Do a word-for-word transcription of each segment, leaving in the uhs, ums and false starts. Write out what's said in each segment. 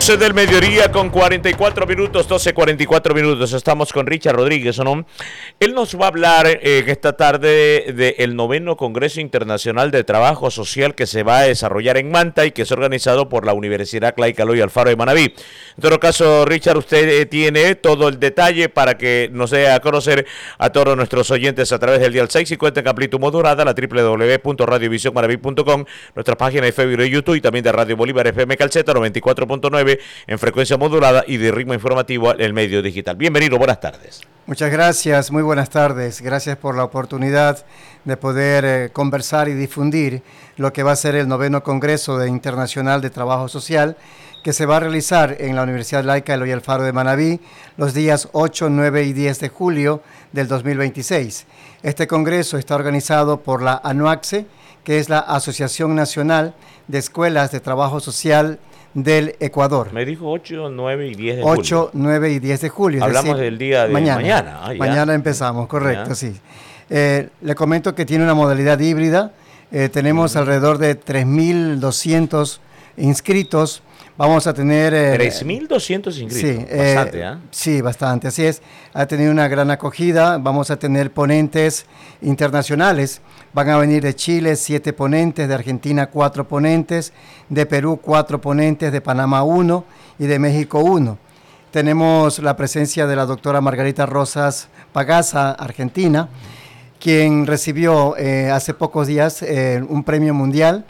doce del mediodía con cuarenta y cuatro minutos, doce cuarenta y cuatro minutos. Estamos con Richard Rodríguez, ¿o no? Él nos va a hablar eh, esta tarde del noveno Congreso Internacional de Trabajo Social que se va a desarrollar en Manta y que es organizado por la Universidad Clayca Eloy Alfaro de Manabí. En todo caso, Richard, usted eh, tiene todo el detalle para que nos dé a conocer a todos nuestros oyentes a través del dial seiscientos cincuenta en amplitud modulada, la doble u doble u doble u punto radio visión manaví punto com, nuestra página de Facebook y YouTube y también de Radio Bolívar F M Calceta noventa y cuatro punto nueve en frecuencia modulada y de ritmo informativo el medio digital. Bienvenido, buenas tardes. Muchas gracias, muy buenas tardes. Gracias por la oportunidad de poder eh, conversar y difundir lo que va a ser el noveno Congreso de Internacional de Trabajo Social que se va a realizar en la Universidad Laica Eloy Alfaro de Manabí los días ocho, nueve y diez de julio del dos mil veintiséis. Este congreso está organizado por la ANUACSE, que es la Asociación Nacional de Escuelas de Trabajo Social del Ecuador. Me dijo ocho, nueve y diez de julio. ocho, nueve y diez de julio. Hablamos decir, del día de mañana. Mañana, ah, mañana empezamos, correcto, ya. sí. Eh, le comento que tiene una modalidad híbrida. Eh, tenemos mm. alrededor de tres mil doscientos inscritos. Vamos a tener... Eh, tres mil doscientos inscritos, sí, bastante, eh, ¿eh? Sí, bastante, así es. Ha tenido una gran acogida. Vamos a tener ponentes internacionales. Van a venir de Chile siete ponentes, de Argentina cuatro ponentes, de Perú cuatro ponentes, de Panamá uno y de México uno. Tenemos la presencia de la doctora Margarita Rosas Pagaza, argentina, quien recibió eh, hace pocos días eh, un premio mundial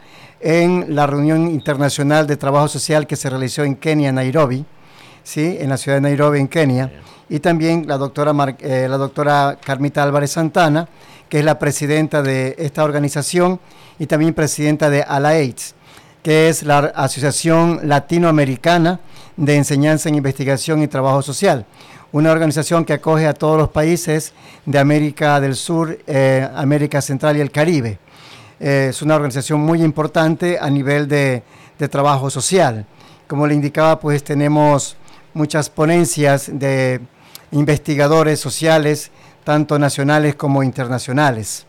en la reunión internacional de trabajo social que se realizó en Kenia, Nairobi, ¿sí? En la ciudad de Nairobi, en Kenia. Y también la doctora, Mar, eh, la doctora Carmita Álvarez Santana, que es la presidenta de esta organización y también presidenta de ALAIDS, que es la Asociación Latinoamericana de Enseñanza en Investigación y Trabajo Social, una organización que acoge a todos los países de América del Sur, eh, América Central y el Caribe. Eh, es una organización muy importante a nivel de, de trabajo social. Como le indicaba, pues tenemos muchas ponencias de investigadores sociales, tanto nacionales como internacionales.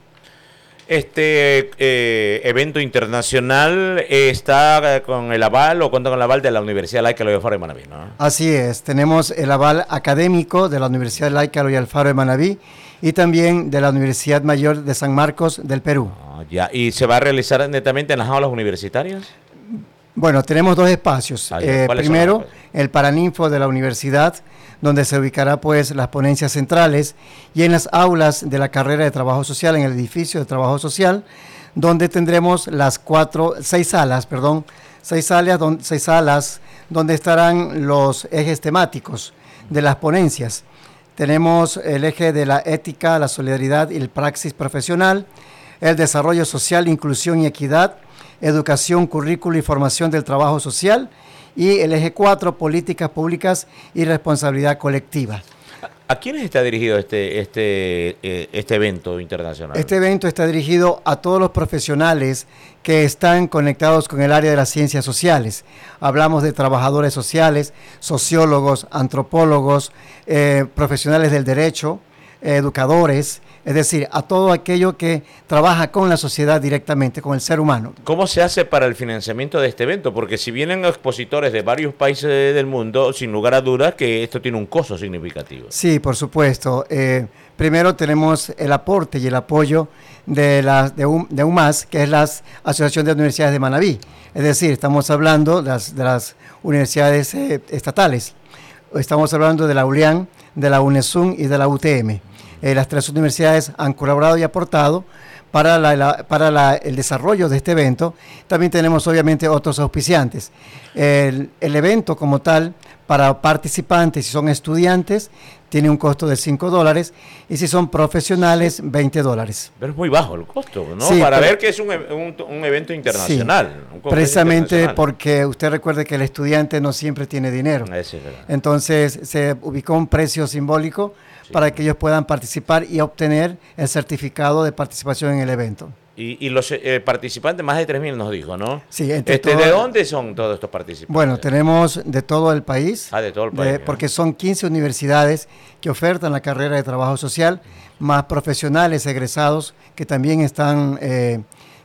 Este eh, evento internacional está con el aval o cuenta con el aval de la Universidad Laica Eloy Alfaro de Manabí, ¿no? Así es, tenemos el aval académico de la Universidad Laica Eloy Alfaro de Manabí y también de la Universidad Mayor de San Marcos del Perú. Ah, ya. ¿Y se va a realizar netamente en las aulas universitarias? Bueno, tenemos dos espacios. Ah, eh, primero, el Paraninfo de la universidad, donde se ubicará pues las ponencias centrales, y en las aulas de la carrera de trabajo social, en el edificio de trabajo social, donde tendremos las cuatro, seis salas, perdón, seis salas, don, seis salas donde estarán los ejes temáticos de las ponencias. Tenemos el eje de la ética, la solidaridad y el praxis profesional, el desarrollo social, inclusión y equidad, educación, currículo y formación del trabajo social, y el eje cuatro, políticas públicas y responsabilidad colectiva. ¿A quiénes está dirigido este, este, eh, este evento internacional? Este evento está dirigido a todos los profesionales que están conectados con el área de las ciencias sociales. Hablamos de trabajadores sociales, sociólogos, antropólogos, eh, profesionales del derecho, eh, educadores, es decir, a todo aquello que trabaja con la sociedad directamente, con el ser humano. ¿Cómo se hace para el financiamiento de este evento? Porque si vienen expositores de varios países del mundo, sin lugar a dudas que esto tiene un costo significativo. Sí, por supuesto. Eh, primero tenemos el aporte y el apoyo de, la, de, U, de UMAS, que es la Asociación de Universidades de Manabí. Es decir, estamos hablando de las, de las universidades eh, estatales. Estamos hablando de la ULIAN, de la UNESUN y de la U T M. Eh, las tres universidades han colaborado y aportado para, la, la, para la, el desarrollo de este evento. También tenemos obviamente otros auspiciantes. El, el evento como tal, para participantes, si son estudiantes, tiene un costo de cinco dólares y si son profesionales, veinte dólares. Pero es muy bajo el costo, ¿no? Sí, para pero, ver que es un, un, un evento internacional. Sí, un precisamente internacional. Porque usted recuerde que el estudiante no siempre tiene dinero. Eso es verdad. Entonces se ubicó un precio simbólico sí. para que ellos puedan participar y obtener el certificado de participación en el evento. Y, y los eh, participantes, más de tres mil nos dijo, ¿no? Sí. Entre este, todo, ¿De dónde son todos estos participantes? Bueno, tenemos de todo el país. Ah, de todo el país. De, porque son quince universidades que ofertan la carrera de trabajo social, más profesionales egresados que también están eh,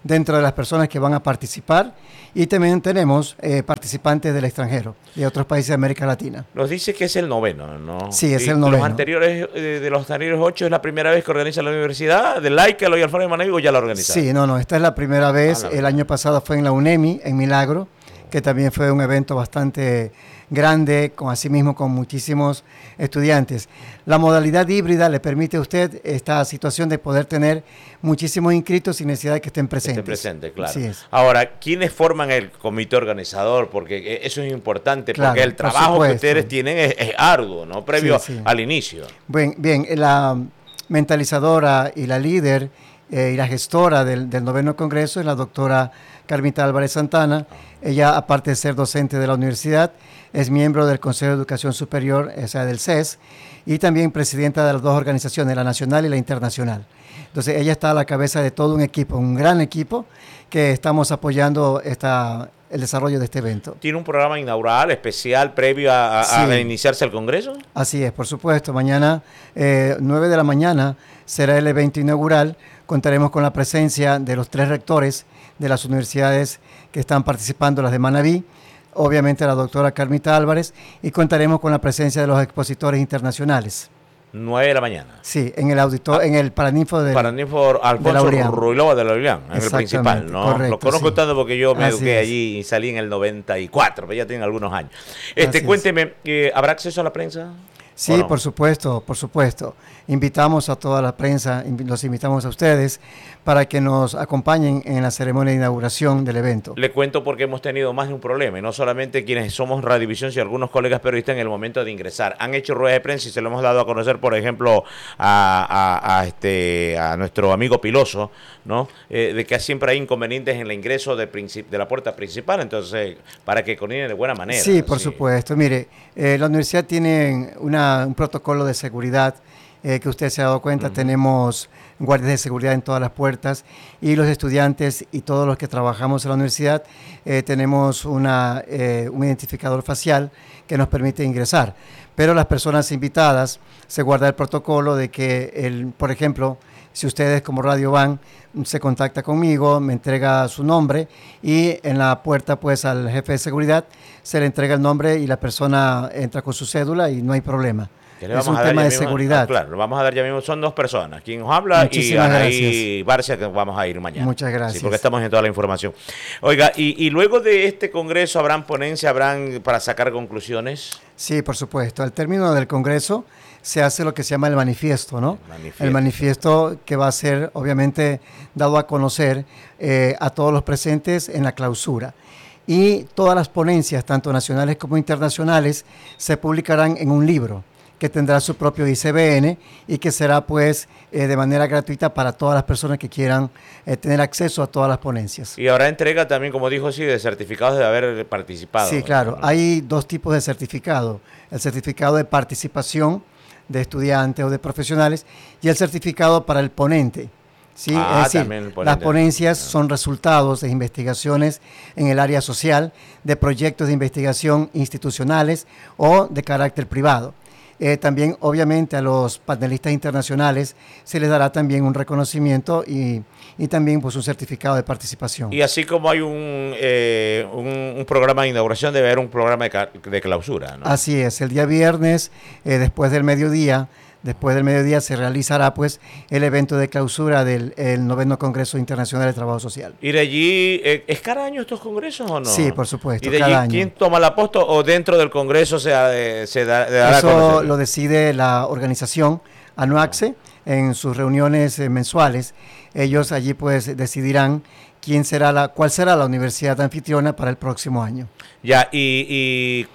dentro de las personas que van a participar, y también tenemos eh, participantes del extranjero, de otros países de América Latina. Nos dice que es el noveno, ¿no? Sí, es y el noveno. Los anteriores, eh, de los anteriores ocho, ¿es la primera vez que organiza la universidad de Laica, Eloy Alfaro de Manaví, o ya la organiza? Sí, no, no, esta es la primera vez. Ah, la el año pasado fue en la UNEMI, en Milagro, que también fue un evento bastante grande, con asimismo con muchísimos estudiantes. La modalidad híbrida le permite a usted esta situación de poder tener muchísimos inscritos sin necesidad de que estén presentes. Estén presentes, claro. Así es. Ahora, ¿quiénes forman el comité organizador? Porque eso es importante, claro, porque el trabajo que ustedes tienen es, es arduo, ¿no? Previo sí, sí. al inicio. Bien, bien, la mentalizadora y la líder eh, y la gestora del, del noveno congreso es la doctora Carmita Álvarez Santana. Ella, aparte de ser docente de la universidad, es miembro del Consejo de Educación Superior, o sea, del C E S, y también presidenta de las dos organizaciones, la nacional y la internacional. Entonces, ella está a la cabeza de todo un equipo, un gran equipo, que estamos apoyando esta, el desarrollo de este evento. ¿Tiene un programa inaugural especial previo a, a, sí. a iniciarse el Congreso? Así es, por supuesto. Mañana, eh, nueve de la mañana, será el evento inaugural. Contaremos con la presencia de los tres rectores de las universidades que están participando, las de Manaví, obviamente la doctora Carmita Álvarez, y contaremos con la presencia de los expositores internacionales. nueve de la mañana. Sí, en el auditor, ah, en el Paraninfo del Paraninfo Alfonso Ruilova de la Ulián, en el principal, ¿no? Correcto, lo conozco sí. tanto porque yo me Así eduqué es. allí y salí en el noventa y cuatro, pero ya tienen algunos años. Este, Así cuénteme, eh, ¿habrá acceso a la prensa? Sí, no? por supuesto, por supuesto. Invitamos a toda la prensa, los invitamos a ustedes para que nos acompañen en la ceremonia de inauguración del evento. Le cuento porque hemos tenido más de un problema, y no solamente quienes somos Radiovisión, sino algunos colegas periodistas en el momento de ingresar. Han hecho ruedas de prensa y se lo hemos dado a conocer, por ejemplo, a, a, a, este, a nuestro amigo Piloso, ¿no? Eh, de que siempre hay inconvenientes en el ingreso de, de la puerta principal, entonces, para que coordinen de buena manera. Sí, por sí. supuesto. Mire, eh, la universidad tiene una, un protocolo de seguridad eh, que usted se ha dado cuenta. Uh-huh. Tenemos guardias de seguridad en todas las puertas, y los estudiantes y todos los que trabajamos en la universidad eh, tenemos una, eh, un identificador facial que nos permite ingresar. Pero las personas invitadas, se guarda el protocolo de que, el, por ejemplo, si ustedes como Radio Van se contacta conmigo, me entrega su nombre, y en la puerta pues al jefe de seguridad se le entrega el nombre y la persona entra con su cédula y no hay problema. Es un tema de mismo, seguridad. Ah, claro, lo vamos a dar ya mismo. Son dos personas, quien nos habla Muchísimas y Anaí Barcia, que vamos a ir mañana. Muchas gracias. Sí, porque estamos en toda la información. Oiga, y, y luego de este congreso, ¿habrán ponencia, habrán para sacar conclusiones? Sí, por supuesto. Al término del congreso se hace lo que se llama el manifiesto, ¿no? El manifiesto, el manifiesto que va a ser, obviamente, dado a conocer eh, a todos los presentes en la clausura. Y todas las ponencias, tanto nacionales como internacionales, se publicarán en un libro que tendrá su propio I C B N y que será pues eh, de manera gratuita para todas las personas que quieran eh, tener acceso a todas las ponencias. Y habrá entrega también, como dijo, sí, de certificados de haber participado. Sí, claro. ¿No? Hay dos tipos de certificado. El certificado de participación de estudiantes o de profesionales, y el certificado para el ponente. ¿Sí? Ah, es decir, las ponencias son resultados de investigaciones en el área social, de proyectos de investigación institucionales o de carácter privado. Eh, también, obviamente, a los panelistas internacionales se les dará también un reconocimiento y, y también pues un certificado de participación. Y así como hay un, eh, un, un programa de inauguración, debe haber un programa de, de clausura, ¿no? Así es. El día viernes, eh, después del mediodía, Después del mediodía se realizará pues el evento de clausura del el noveno Congreso Internacional de Trabajo Social. ¿Y de allí, eh, es cada año estos congresos o no? Sí, por supuesto, ¿Y de cada allí año. quién toma la posta o dentro del Congreso se, eh, se da, dará Eso a conocer? Lo decide la organización ANUACSE en sus reuniones eh, mensuales. Ellos allí pues decidirán quién será la, cuál será la universidad anfitriona para el próximo año. Ya, y, y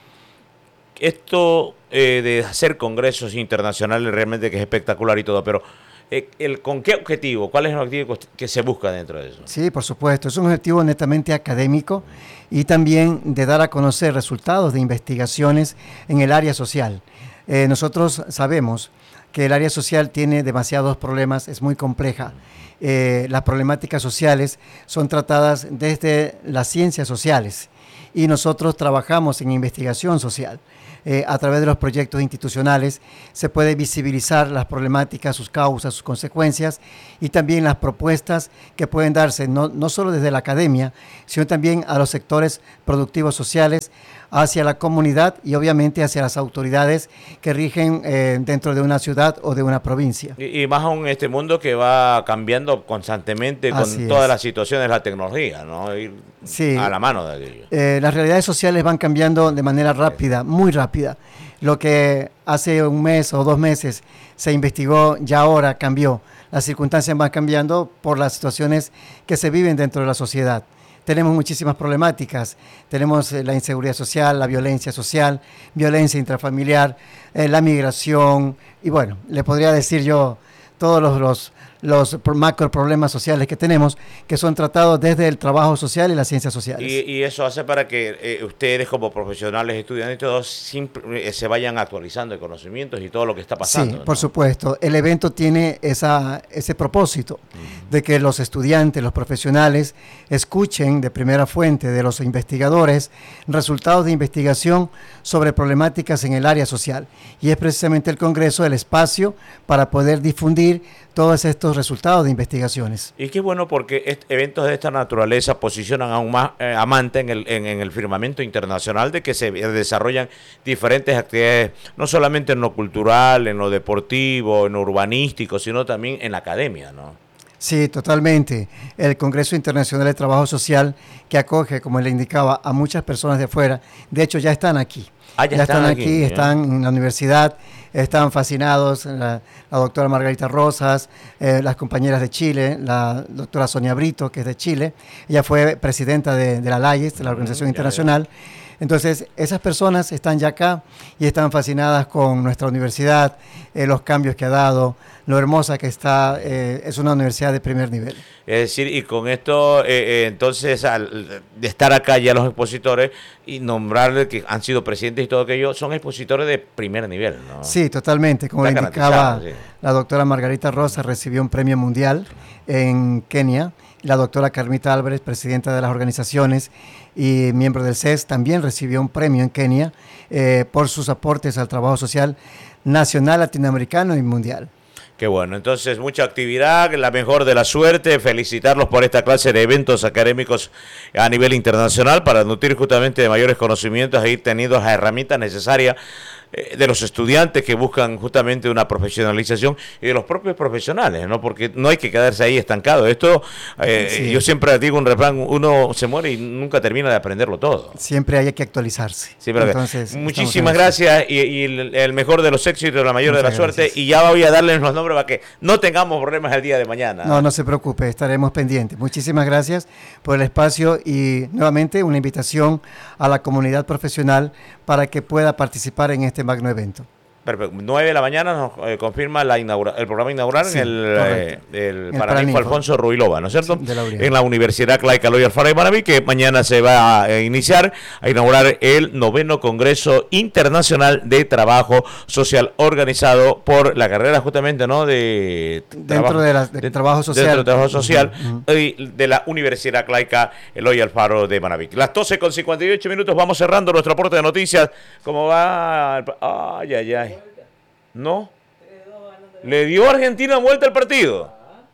esto eh, de hacer congresos internacionales realmente que es espectacular y todo, pero eh, el, ¿con qué objetivo? ¿Cuál es el objetivo que se busca dentro de eso? Sí, por supuesto, es un objetivo netamente académico y también de dar a conocer resultados de investigaciones en el área social. Eh, nosotros sabemos que el área social tiene demasiados problemas, es muy compleja. Eh, las problemáticas sociales son tratadas desde las ciencias sociales y nosotros trabajamos en investigación social. Eh, a través de los proyectos institucionales se puede visibilizar las problemáticas, sus causas, sus consecuencias y también las propuestas que pueden darse no, no solo desde la academia, sino también a los sectores productivos sociales, hacia la comunidad y obviamente hacia las autoridades que rigen eh, dentro de una ciudad o de una provincia. Y, y más aún este mundo que va cambiando constantemente con Así todas es. las situaciones de la tecnología, ¿no? Ir Sí. a la mano de aquello. Eh, las realidades sociales van cambiando de manera rápida, muy rápida. Lo que hace un mes o dos meses se investigó, ya ahora cambió. Las circunstancias van cambiando por las situaciones que se viven dentro de la sociedad. Tenemos muchísimas problemáticas, tenemos eh, la inseguridad social, la violencia social, violencia intrafamiliar, eh, la migración y bueno, le podría decir yo todos los, los, los macro problemas sociales que tenemos que son tratados desde el trabajo social y las ciencias sociales. Y, y eso hace para que eh, ustedes como profesionales, estudiantes y todos siempre, eh, se vayan actualizando de conocimientos y todo lo que está pasando. Sí, ¿no? por supuesto. El evento tiene esa, ese propósito uh-huh. de que los estudiantes, los profesionales, escuchen de primera fuente de los investigadores resultados de investigación sobre problemáticas en el área social. Y es precisamente el Congreso el espacio para poder difundir todos estos resultados de investigaciones. Y qué bueno porque eventos de esta naturaleza posicionan aún más eh, amante en el, en, en el firmamento internacional de que se desarrollan diferentes actividades, no solamente en lo cultural, en lo deportivo, en lo urbanístico, sino también en la academia, ¿no? Sí, totalmente. El Congreso Internacional de Trabajo Social, que acoge, como le indicaba, a muchas personas de afuera, de hecho ya están aquí. Ah, ya, ya están, están aquí, aquí, ¿ya? están en la universidad, están fascinados, la, la doctora Margarita Rosas, eh, las compañeras de Chile, la doctora Sonia Brito, que es de Chile, ella fue presidenta de, de la LAIES, de la Organización mm, Internacional. Ya, ya. Entonces, esas personas están ya acá y están fascinadas con nuestra universidad, eh, los cambios que ha dado, lo hermosa que está, eh, es una universidad de primer nivel. Es decir, y con esto, eh, eh, entonces, al de estar acá ya los expositores y nombrarles que han sido presidentes y todo aquello, son expositores de primer nivel, ¿no? Sí, totalmente. Como le indicaba, sí. La doctora Margarita Rosa recibió un premio mundial en Kenia. La doctora Carmita Álvarez, presidenta de las organizaciones y miembro del C E S, también recibió un premio en Kenia eh, por sus aportes al trabajo social nacional, latinoamericano y mundial. Qué bueno, entonces mucha actividad, la mejor de la suerte, felicitarlos por esta clase de eventos académicos a nivel internacional para nutrir justamente de mayores conocimientos e ir teniendo las herramientas necesarias eh, de los estudiantes que buscan justamente una profesionalización y de los propios profesionales, ¿no? Porque no hay que quedarse ahí estancado. Esto, eh, sí. Yo siempre digo un refrán, uno se muere y nunca termina de aprenderlo todo. Siempre hay que actualizarse. Siempre Entonces, muchísimas gracias y, y el, el mejor de los éxitos, la mayor Muchas de la suerte. Gracias. Y ya voy a darles los nombres para que no tengamos problemas el día de mañana. No, no se preocupe, estaremos pendientes. Muchísimas gracias por el espacio y nuevamente una invitación a la comunidad profesional para que pueda participar en este magno evento. Perfecto. nueve de la mañana nos eh, confirma la inaugura, el programa inaugural sí, en el, eh, el Paraninfo Alfonso Ruilova, ¿no es cierto? Sí, en la Universidad Claica Loy Alfaro de Manaví, que mañana se va a iniciar, a inaugurar el noveno Congreso Internacional de Trabajo Social, organizado por la carrera justamente, ¿no? De dentro trabajo, de, la, de, de trabajo social, dentro de trabajo social uh -huh. y de la Universidad Claica Loy Alfaro de Manaví. Las doce con cincuenta y ocho minutos, vamos cerrando nuestro aporte de noticias. ¿Cómo va? Ay, ay, ay. No. ¿Le dio Argentina vuelta al partido?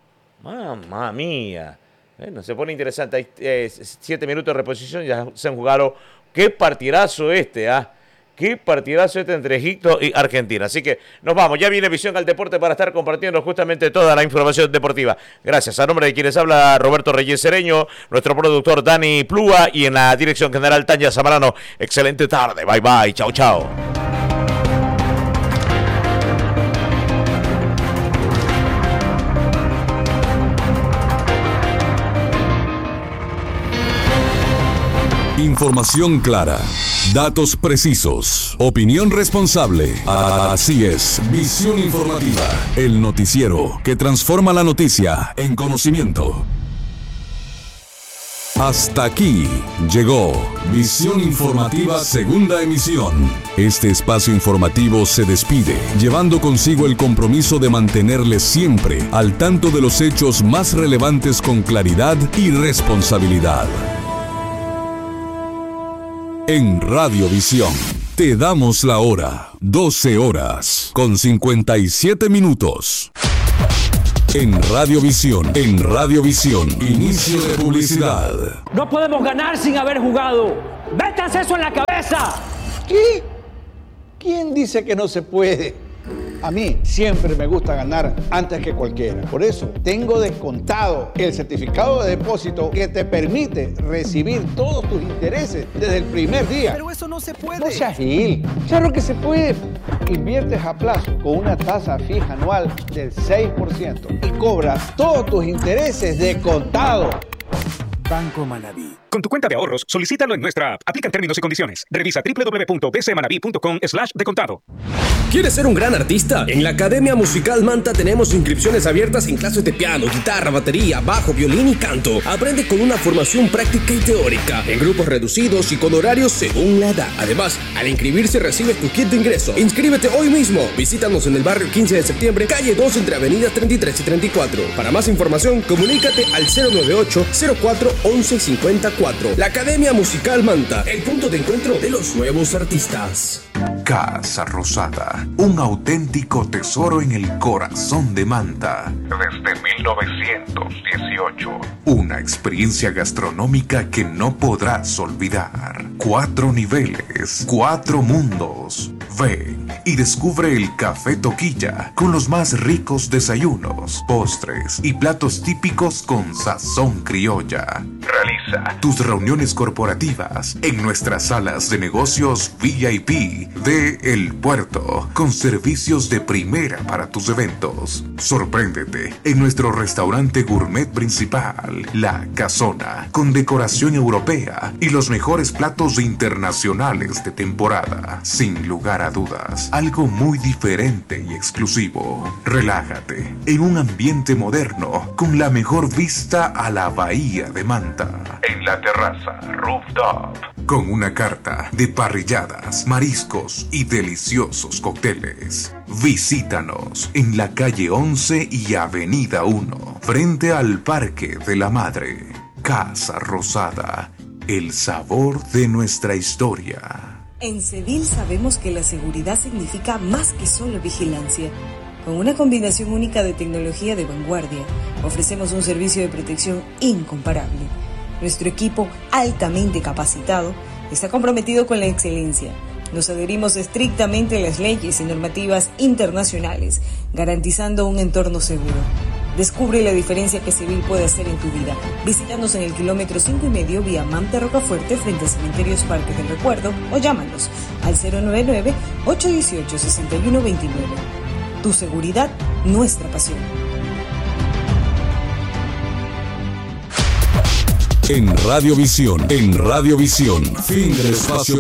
Mamma mía. Bueno, se pone interesante. Hay eh, siete minutos de reposición. Ya se han jugado. Qué partidazo este, ¿ah? Qué partidazo este entre Egipto y Argentina. Así que nos vamos. Ya viene Visión al Deporte para estar compartiendo justamente toda la información deportiva. Gracias. A nombre de quienes habla Roberto Reyes Cereño, nuestro productor Dani Plúa y en la dirección general Tania Zambrano. Excelente tarde. Bye, bye. Chao, chao. Información clara, datos precisos, opinión responsable. Así es, Visión Informativa, el noticiero que transforma la noticia en conocimiento. Hasta aquí llegó Visión Informativa Segunda Emisión. Este espacio informativo se despide, llevando consigo el compromiso de mantenerles siempre al tanto de los hechos más relevantes con claridad y responsabilidad. En Radiovisión te damos la hora, doce horas con cincuenta y siete minutos. En Radiovisión, en Radiovisión, inicio de publicidad. No podemos ganar sin haber jugado. ¡Métanse eso en la cabeza! ¿Qué? ¿Quién dice que no se puede? A mí siempre me gusta ganar antes que cualquiera. Por eso tengo descontado el certificado de depósito que te permite recibir todos tus intereses desde el primer día. Pero eso no se puede. No seas gil. Claro que se puede. Inviertes a plazo con una tasa fija anual del seis por ciento y cobras todos tus intereses de contado. Banco Manaví. Con tu cuenta de ahorros, solicítalo en nuestra app. Aplican términos y condiciones. Revisa doble u doble u doble u punto b c manaví punto com slash de contado. ¿Quieres ser un gran artista? En la Academia Musical Manta tenemos inscripciones abiertas en clases de piano, guitarra, batería, bajo, violín y canto. Aprende con una formación práctica y teórica, en grupos reducidos y con horarios según la edad. Además, al inscribirse recibes tu kit de ingreso. Inscríbete hoy mismo. Visítanos en el barrio quince de septiembre, calle dos, entre avenidas treinta y tres y treinta y cuatro. Para más información, comunícate al cero nueve ocho, cero cuatro, once cincuenta y cuatro. La Academia Musical Manta, el punto de encuentro de los nuevos artistas. Casa Rosada, un auténtico tesoro en el corazón de Manta. Desde mil novecientos dieciocho. Una experiencia gastronómica que no podrás olvidar. Cuatro niveles, cuatro mundos. Ven y descubre el Café Toquilla con los más ricos desayunos, postres y platos típicos con sazón criolla. Realiza tus reuniones corporativas en nuestras salas de negocios V I P de El Puerto, con servicios de primera para tus eventos. Sorpréndete en nuestro restaurante gourmet principal, La Casona, con decoración europea y los mejores platos internacionales de temporada. Sin lugar a dudas, algo muy diferente y exclusivo. Relájate en un ambiente moderno con la mejor vista a la bahía de Manta. En la terraza Rooftop, con una carta de parrilladas, mariscos y deliciosos cócteles. Visítanos en la calle once y avenida uno, frente al Parque de la Madre. Casa Rosada, el sabor de nuestra historia. En Cedil sabemos que la seguridad significa más que solo vigilancia. Con una combinación única de tecnología de vanguardia, ofrecemos un servicio de protección incomparable. Nuestro equipo, altamente capacitado, está comprometido con la excelencia. Nos adherimos estrictamente a las leyes y normativas internacionales, garantizando un entorno seguro. Descubre la diferencia que Cedil puede hacer en tu vida. Visítanos en el kilómetro cinco y medio vía Manta Rocafuerte frente a Cementerios Parque del Recuerdo o llámanos al cero nueve nueve, ocho uno ocho, seis uno dos nueve. Tu seguridad, nuestra pasión. En Radiovisión, en Radiovisión, fin del espacio